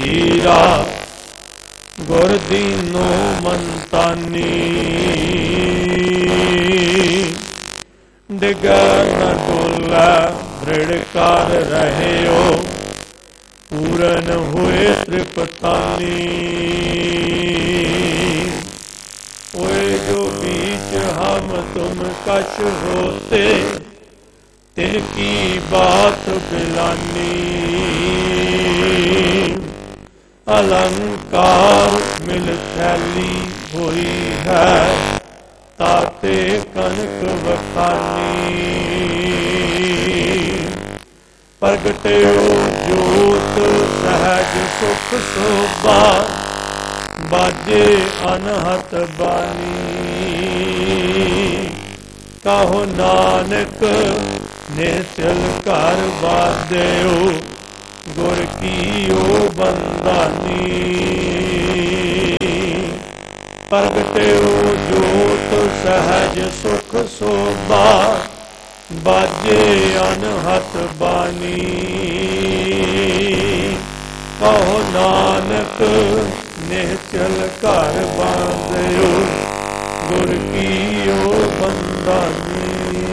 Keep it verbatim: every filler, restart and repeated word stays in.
ਹੀਰਾ ਗੁਰ ਦੀਨੋ ਮੰਤਾਨੀ। ਡਿਗੈ ਨ ਡੋਲੈ ਦ੍ਰਿੜ ਕਰ ਰਹਿਓ ਪੂਰਨ ਹੋਏ ਤ੍ਰਿਪਤਾਨੀ। ओए जो बीच हम तुम कछ होते तिनकी बात बिलानी। अलंकार मिल थैली हुई है ताते कनक बखानी। प्रगट्यो जोत सहज सुख शोभा बाजे अनहत बानी। कहो नानक निश्चल कर बाध्यो गुर कीओ बंदानी। प्रगट्यो जोत सहज सुख शोभा बाजे अनहत बानी। कहो नानक निश्चल घर बांधियो गुर कीओ बंदानी।